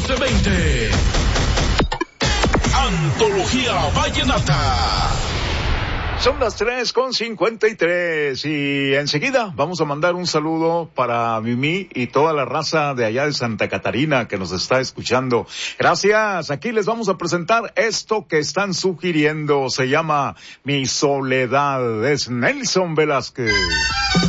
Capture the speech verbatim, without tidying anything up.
catorce veinte. Antología Vallenata. Son las tres con cincuenta y tres y enseguida vamos a mandar un saludo para Mimi y toda la raza de allá de Santa Catarina que nos está escuchando. Gracias. Aquí les vamos a presentar esto que están sugiriendo. Se llama Mi Soledad. Es Nelson Velázquez.